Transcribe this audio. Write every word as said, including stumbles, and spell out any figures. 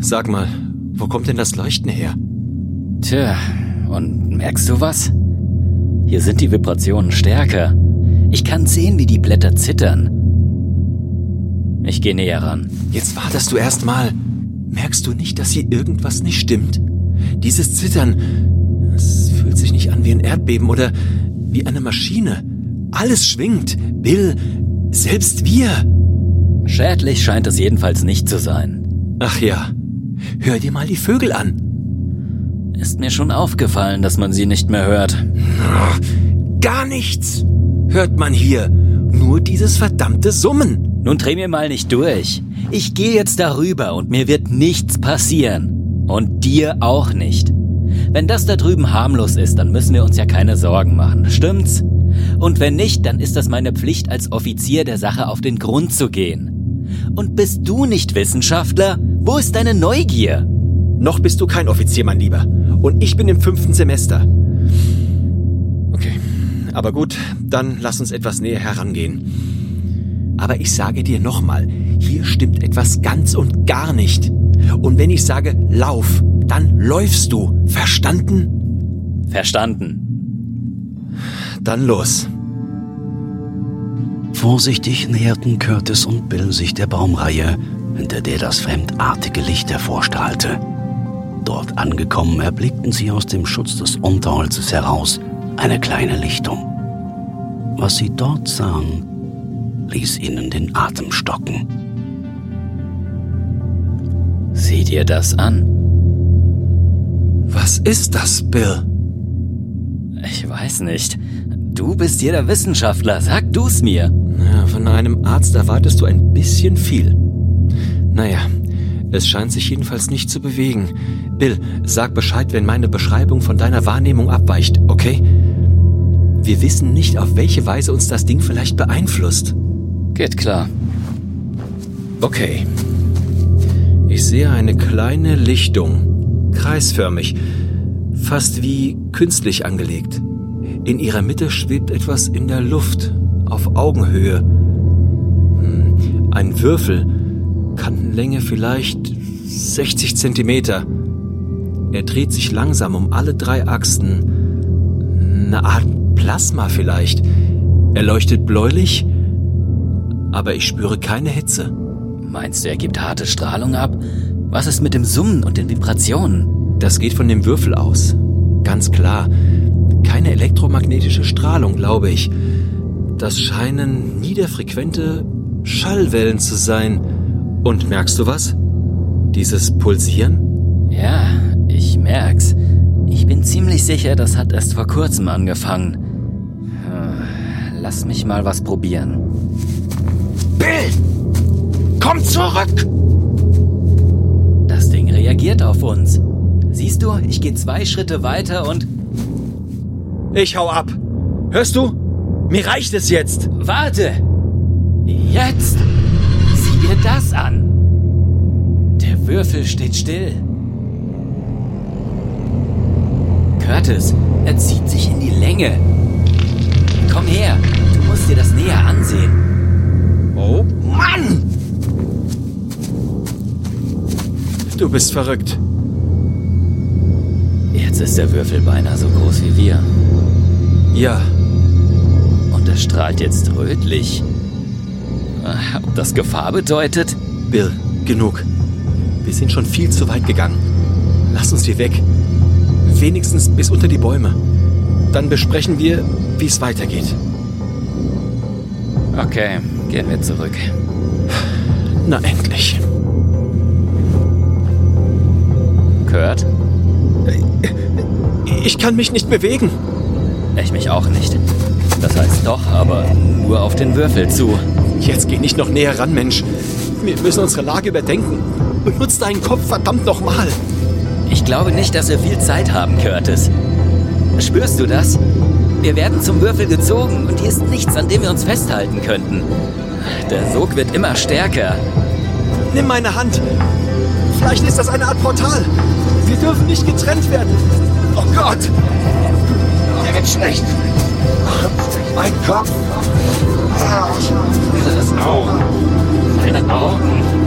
Sag mal, wo kommt denn das Leuchten her? Tja, und merkst du was? Hier sind die Vibrationen stärker. Ich kann sehen, wie die Blätter zittern. Ich gehe näher ran. Jetzt wartest du erst mal. Merkst du nicht, dass hier irgendwas nicht stimmt? Dieses Zittern, es fühlt sich nicht an wie ein Erdbeben oder wie eine Maschine. Alles schwingt. Bill, selbst wir. Schädlich scheint es jedenfalls nicht zu sein. Ach ja, hör dir mal die Vögel an. Ist mir schon aufgefallen, dass man sie nicht mehr hört. Gar nichts hört man hier. Nur dieses verdammte Summen. Nun dreh mir mal nicht durch. Ich gehe jetzt darüber und mir wird nichts passieren. Und dir auch nicht. Wenn das da drüben harmlos ist, dann müssen wir uns ja keine Sorgen machen. Stimmt's? Und wenn nicht, dann ist das meine Pflicht als Offizier der Sache auf den Grund zu gehen. Und bist du nicht Wissenschaftler? Wo ist deine Neugier? Noch bist du kein Offizier, mein Lieber. Und ich bin im fünften Semester. Okay, aber gut, dann lass uns etwas näher herangehen. Aber ich sage dir nochmal, hier stimmt etwas ganz und gar nicht. Und wenn ich sage, lauf, dann läufst du. Verstanden? Verstanden. Dann los. Vorsichtig näherten Curtis und Bill sich der Baumreihe, hinter der das fremdartige Licht hervorstrahlte. Dort angekommen, erblickten sie aus dem Schutz des Unterholzes heraus eine kleine Lichtung. Was sie dort sahen, ließ ihnen den Atem stocken. Sieh dir das an. Was ist das, Bill? Ich weiß nicht. Du bist hier der Wissenschaftler. Sag du's mir. Ja, von einem Arzt erwartest du ein bisschen viel. Naja, es scheint sich jedenfalls nicht zu bewegen. Bill, sag Bescheid, wenn meine Beschreibung von deiner Wahrnehmung abweicht, okay? Wir wissen nicht, auf welche Weise uns das Ding vielleicht beeinflusst. Geht klar. Okay. Ich sehe eine kleine Lichtung, kreisförmig, fast wie künstlich angelegt. In ihrer Mitte schwebt etwas in der Luft, auf Augenhöhe. Hm, ein Würfel, Kantenlänge vielleicht sechzig Zentimeter. Er dreht sich langsam um alle drei Achsen. Eine Art Plasma vielleicht. Er leuchtet bläulich, aber ich spüre keine Hitze. Meinst du, er gibt harte Strahlung ab? Was ist mit dem Summen und den Vibrationen? Das geht von dem Würfel aus. Ganz klar. Keine elektromagnetische Strahlung, glaube ich. Das scheinen niederfrequente Schallwellen zu sein. Und merkst du was? Dieses Pulsieren? Ja, ich merk's. Ich bin ziemlich sicher, das hat erst vor kurzem angefangen. Lass mich mal was probieren. Bill! Komm zurück! Das Ding reagiert auf uns. Siehst du, ich gehe zwei Schritte weiter und... Ich hau ab. Hörst du? Mir reicht es jetzt. Warte! Jetzt! Sieh dir das an! Der Würfel steht still. Curtis, er zieht sich in die Länge. Komm her, du musst dir das näher ansehen. Oh Mann! Du bist verrückt. Jetzt ist der Würfel beinahe so groß wie wir. Ja. Und er strahlt jetzt rötlich. Ob das Gefahr bedeutet? Bill, genug. Wir sind schon viel zu weit gegangen. Lass uns hier weg. Wenigstens bis unter die Bäume. Dann besprechen wir, wie es weitergeht. Okay, gehen wir zurück. Na endlich. Kurt? Ich kann mich nicht bewegen. Ich mich auch nicht. Das heißt doch, aber nur auf den Würfel zu. Jetzt geh nicht noch näher ran, Mensch. Wir müssen unsere Lage überdenken. Benutz deinen Kopf verdammt nochmal. Ich glaube nicht, dass wir viel Zeit haben, Curtis. Spürst du das? Wir werden zum Würfel gezogen und hier ist nichts, an dem wir uns festhalten könnten. Der Sog wird immer stärker. Nimm meine Hand. Vielleicht ist das eine Art Portal. Wir dürfen nicht getrennt werden. Oh Gott. Mir wird schlecht. Mein Kopf. Das Augen. Meine Augen.